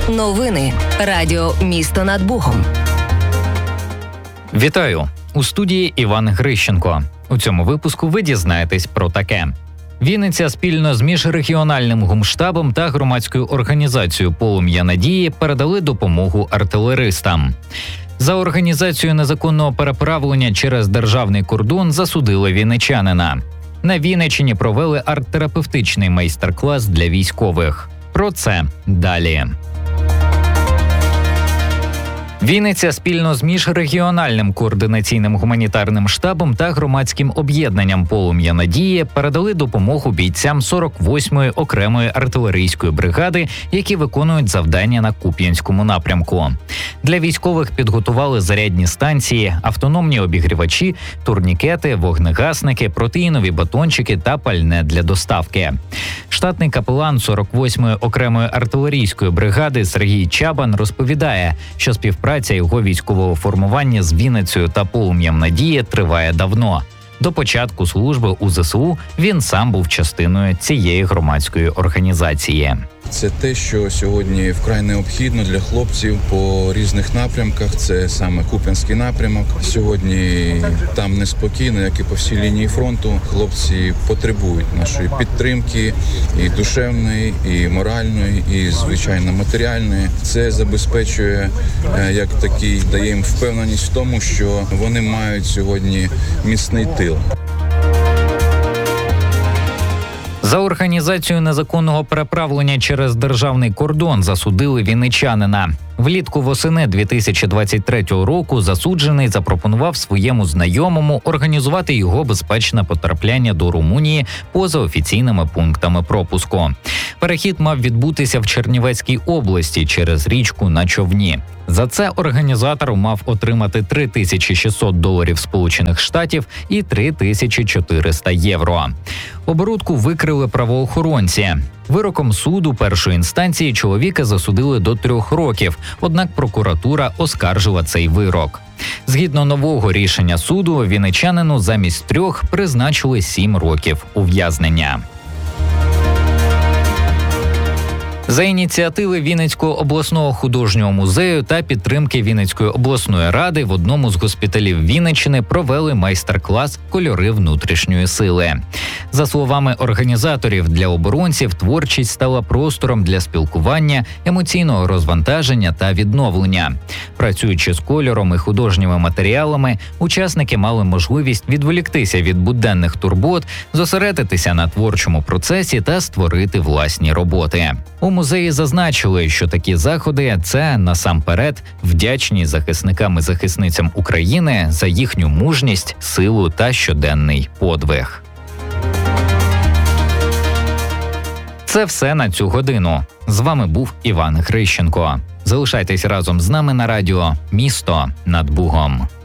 Новини. Радіо «Місто над Богом». Вітаю! У студії Іван Грищенко. У цьому випуску ви дізнаєтесь про таке. Вінниця спільно з міжрегіональним гумштабом та громадською організацією «Полум'я надії» передали допомогу артилеристам. За організацію незаконного переправлення через державний кордон засудили вінничанина. На Вінниччині провели арт-терапевтичний майстер-клас для військових. Про це далі. Вінниця спільно з міжрегіональним координаційним гуманітарним штабом та громадським об'єднанням «Полум'я надії» передали допомогу бійцям 48-ї окремої артилерійської бригади, які виконують завдання на Куп'янському напрямку. Для військових підготували зарядні станції, автономні обігрівачі, турнікети, вогнегасники, протеїнові батончики та пальне для доставки. Штатний капелан 48-ї окремої артилерійської бригади Сергій Чабан розповідає, що співпраця його військового формування з Вінницею та «Полум'ям надії» триває давно. До початку служби у ЗСУ він сам був частиною цієї громадської організації. Це те, що сьогодні вкрай необхідно для хлопців по різних напрямках. Це саме Куп'янський напрямок. Сьогодні там неспокійно, як і по всій лінії фронту. Хлопці потребують нашої підтримки і душевної, і моральної, і, звичайно, матеріальної. Це забезпечує, як такий, дає їм впевненість в тому, що вони мають сьогодні міцний тил. За організацію незаконного переправлення через державний кордон засудили вінничанина. Влітку-восени 2023 року засуджений запропонував своєму знайомому організувати його безпечне потрапляння до Румунії поза офіційними пунктами пропуску. Перехід мав відбутися в Чернівецькій області через річку на човні. За це організатор мав отримати $3600 Сполучених Штатів і 3400 євро. Оборудку викрили правоохоронці. Вироком суду першої інстанції чоловіка засудили до 3 років, однак прокуратура оскаржила цей вирок. Згідно нового рішення суду, вінничанину замість 3 призначили 7 років ув'язнення. За ініціативи Вінницького обласного художнього музею та підтримки Вінницької обласної ради в одному з госпіталів Вінниччини провели майстер-клас «Кольори внутрішньої сили». За словами організаторів, для оборонців творчість стала простором для спілкування, емоційного розвантаження та відновлення. Працюючи з кольором і художніми матеріалами, учасники мали можливість відволіктися від буденних турбот, зосередитися на творчому процесі та створити власні роботи. У музеї зазначили, що такі заходи – це, насамперед, вдячність захисникам і захисницям України за їхню мужність, силу та щоденний подвиг. Це все на цю годину. З вами був Іван Грищенко. Залишайтесь разом з нами на радіо «Місто над Богом».